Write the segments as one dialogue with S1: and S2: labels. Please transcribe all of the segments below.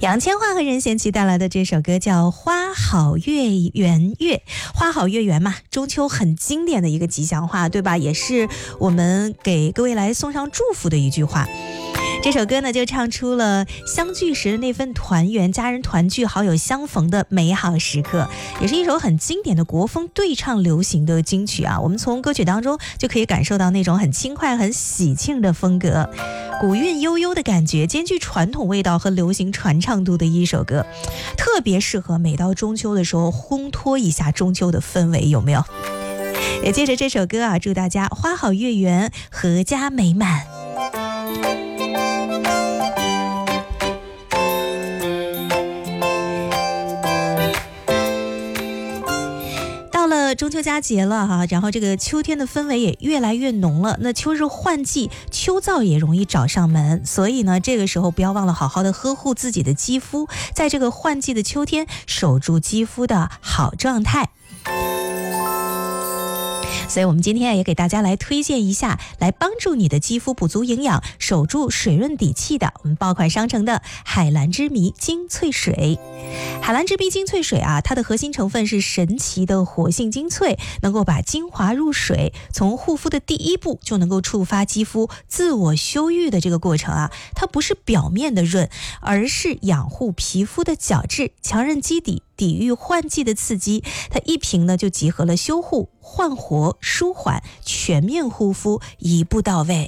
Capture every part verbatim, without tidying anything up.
S1: 杨千嬅和任贤齐带来的这首歌叫《花好月圆月》，花好月圆嘛，中秋很经典的一个吉祥话，对吧？也是我们给各位来送上祝福的一句话。这首歌呢，就唱出了相聚时的那份团圆，家人团聚、好友相逢的美好时刻，也是一首很经典的国风对唱流行的金曲啊。我们从歌曲当中就可以感受到那种很轻快、很喜庆的风格，古韵悠悠的感觉，兼具传统味道和流行传唱度的一首歌，特别适合每到中秋的时候烘托一下中秋的氛围，有没有？也借着这首歌啊，祝大家花好月圆，阖家美满。中秋佳节了哈，然后这个秋天的氛围也越来越浓了。那秋日换季，秋燥也容易找上门，所以呢，这个时候不要忘了好好的呵护自己的肌肤，在这个换季的秋天，守住肌肤的好状态。所以我们今天也给大家来推荐一下，来帮助你的肌肤补足营养，守住水润底气的我们爆款商城的海蓝之谜精粹水。海蓝之谜精粹水啊，它的核心成分是神奇的活性精粹，能够把精华入水，从护肤的第一步就能够触发肌肤自我修愈的这个过程啊。它不是表面的润，而是养护皮肤的角质，强韧基底，抵御换季的刺激。它一瓶呢就集合了修护、焕活、舒缓、全面护肤，一步到位。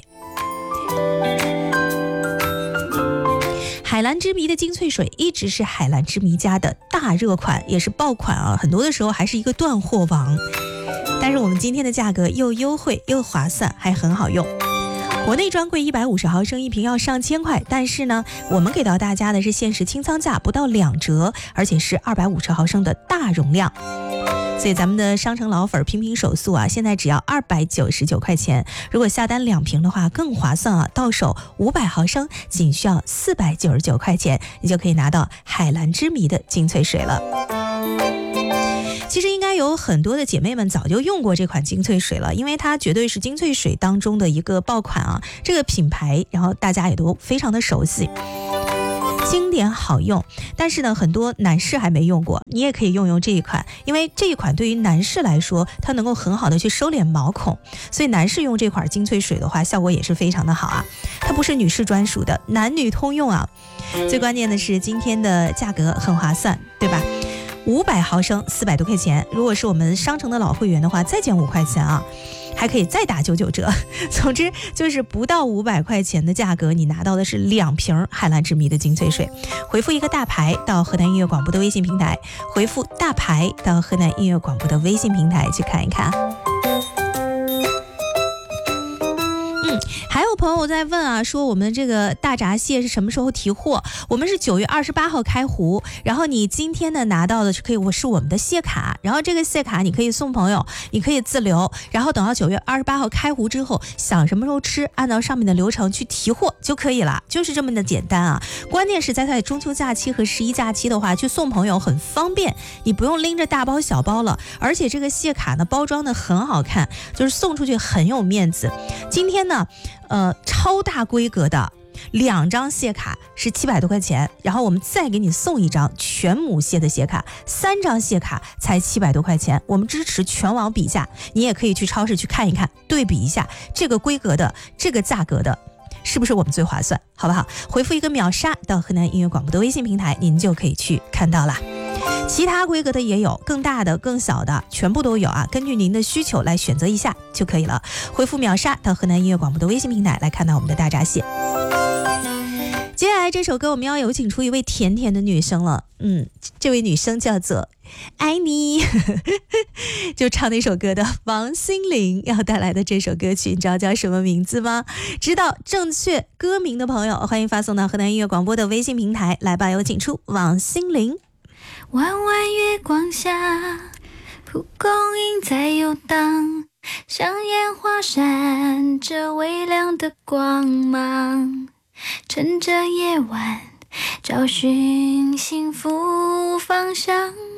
S1: 海蓝之谜的精粹水一直是海蓝之谜家的大热款，也是爆款啊，很多的时候还是一个断货王。但是我们今天的价格又优惠又划算，还很好用。国内专柜一百五十毫升一瓶要上千块，但是呢，我们给到大家的是限时清仓价，不到两折，而且是二百五十毫升的大容量。所以咱们的商城老粉拼拼手速啊，现在只要二百九十九块钱，如果下单两瓶的话更划算啊，到手五百毫升仅需要四百九十九块钱，你就可以拿到海蓝之谜的精粹水了。其实应该有很多的姐妹们早就用过这款精粹水了，因为它绝对是精粹水当中的一个爆款啊，这个品牌然后大家也都非常的熟悉，经典好用。但是呢，很多男士还没用过，你也可以用用这一款，因为这一款对于男士来说，它能够很好的去收敛毛孔，所以男士用这款精粹水的话，效果也是非常的好啊。它不是女士专属的，男女通用啊。最关键的是今天的价格很划算，对吧？五百毫升四百多块钱，如果是我们商城的老会员的话，再减五块钱啊，还可以再打九九折。总之就是不到五百块钱的价格，你拿到的是两瓶海蓝之谜的精粹水。回复一个大牌到河南音乐广播的微信平台，回复大牌到河南音乐广播的微信平台去看一看。还有朋友在问啊，说我们这个大闸蟹是什么时候提货？我们是九月二十八号开壶，然后你今天呢拿到的是可以，我是我们的蟹卡，然后这个蟹卡你可以送朋友，你可以自留，然后等到九月二十八号开壶之后，想什么时候吃，按照上面的流程去提货就可以了，就是这么的简单啊。关键是在在中秋假期和十一假期的话，去送朋友很方便，你不用拎着大包小包了，而且这个蟹卡呢包装的很好看，就是送出去很有面子。今天呢呃，超大规格的两张蟹卡是七百多块钱，然后我们再给你送一张全母蟹的蟹卡，三张蟹卡才七百多块钱。我们支持全网比价，你也可以去超市去看一看，对比一下这个规格的这个价格的是不是我们最划算，好不好？回复一个秒杀到河南音乐广播的微信平台，您就可以去看到了。其他规格的也有，更大的更小的全部都有啊，根据您的需求来选择一下就可以了。回复秒杀到河南音乐广播的微信平台来看到我们的大闸蟹。接下来这首歌我们要有请出一位甜甜的女生了，嗯，这位女生叫做爱你就唱那首歌的王心凌要带来的这首歌曲，你知道叫什么名字吗？知道正确歌名的朋友欢迎发送到河南音乐广播的微信平台来吧，有请出王心凌。
S2: 弯弯月光下，蒲公英在游荡，像烟花闪着微亮的光芒，趁着夜晚找寻幸福方向。